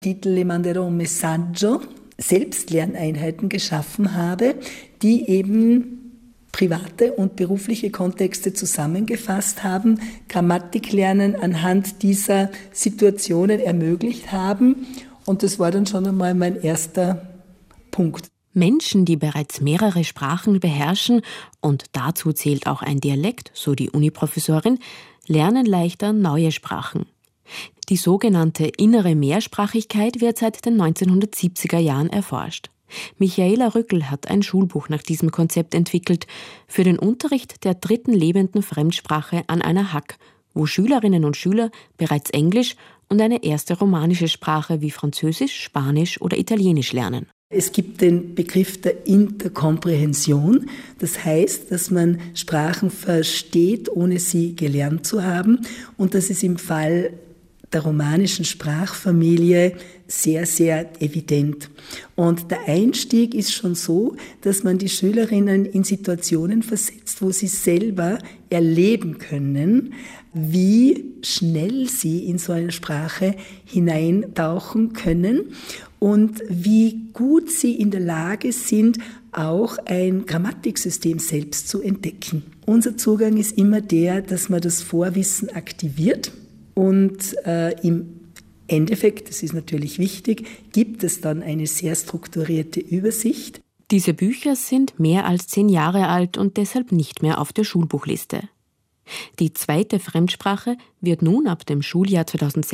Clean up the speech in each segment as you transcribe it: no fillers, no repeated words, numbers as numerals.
Titel Le manderò un messaggio, Selbstlerneinheiten geschaffen habe, die eben private und berufliche Kontexte zusammengefasst haben, Grammatiklernen anhand dieser Situationen ermöglicht haben. Und das war dann schon einmal mein erster Punkt. Menschen, die bereits mehrere Sprachen beherrschen, und dazu zählt auch ein Dialekt, so die Uniprofessorin, lernen leichter neue Sprachen. Die sogenannte innere Mehrsprachigkeit wird seit den 1970er Jahren erforscht. Michaela Rückel hat ein Schulbuch nach diesem Konzept entwickelt für den Unterricht der 3. lebenden Fremdsprache an einer HAK, wo Schülerinnen und Schüler bereits Englisch und eine erste romanische Sprache wie Französisch, Spanisch oder Italienisch lernen. Es gibt den Begriff der Interkomprehension. Das heißt, dass man Sprachen versteht, ohne sie gelernt zu haben. Und das ist im Fall der romanischen Sprachfamilie sehr, sehr evident. Und der Einstieg ist schon so, dass man die Schülerinnen in Situationen versetzt, wo sie selber erleben können, wie schnell sie in so eine Sprache hineintauchen können und wie gut sie in der Lage sind, auch ein Grammatiksystem selbst zu entdecken. Unser Zugang ist immer der, dass man das Vorwissen aktiviert. Und im Endeffekt, das ist natürlich wichtig, gibt es dann eine sehr strukturierte Übersicht. Diese Bücher sind mehr als 10 Jahre alt und deshalb nicht mehr auf der Schulbuchliste. Die 2. Fremdsprache wird nun ab dem Schuljahr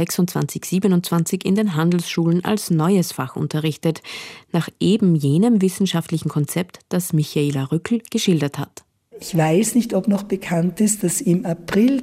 2026/27 in den Handelsschulen als neues Fach unterrichtet, nach eben jenem wissenschaftlichen Konzept, das Michaela Rückel geschildert hat. Ich weiß nicht, ob noch bekannt ist, dass im April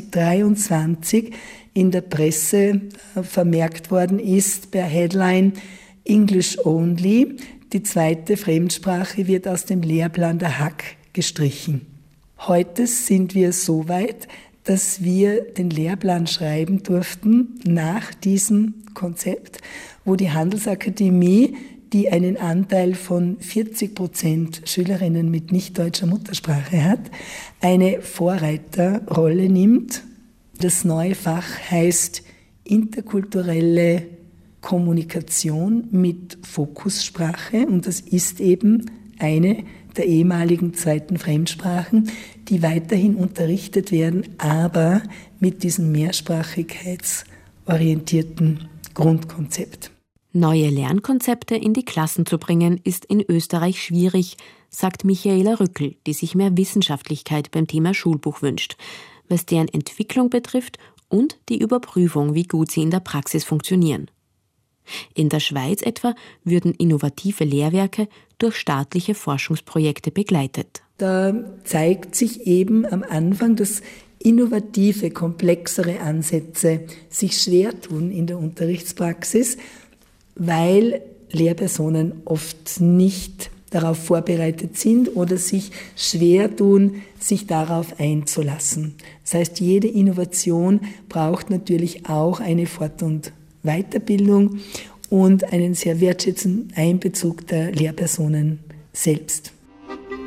2023 in der Presse vermerkt worden ist, per Headline English Only, die 2. Fremdsprache wird aus dem Lehrplan der HAK gestrichen. Heute sind wir so weit, dass wir den Lehrplan schreiben durften nach diesem Konzept, wo die Handelsakademie, die einen Anteil von 40% Schülerinnen mit nicht-deutscher Muttersprache hat, eine Vorreiterrolle nimmt. Das neue Fach heißt interkulturelle Kommunikation mit Fokussprache und das ist eben eine der ehemaligen 2. Fremdsprachen, die weiterhin unterrichtet werden, aber mit diesem mehrsprachigkeitsorientierten Grundkonzept. Neue Lernkonzepte in die Klassen zu bringen, ist in Österreich schwierig, sagt Michaela Rückel, die sich mehr Wissenschaftlichkeit beim Thema Schulbuch wünscht, was deren Entwicklung betrifft und die Überprüfung, wie gut sie in der Praxis funktionieren. In der Schweiz etwa würden innovative Lehrwerke durch staatliche Forschungsprojekte begleitet. Da zeigt sich eben am Anfang, dass innovative, komplexere Ansätze sich schwer tun in der Unterrichtspraxis, weil Lehrpersonen oft nicht darauf vorbereitet sind oder sich schwer tun, sich darauf einzulassen. Das heißt, jede Innovation braucht natürlich auch eine Fort- und Weiterbildung und einen sehr wertschätzenden Einbezug der Lehrpersonen selbst.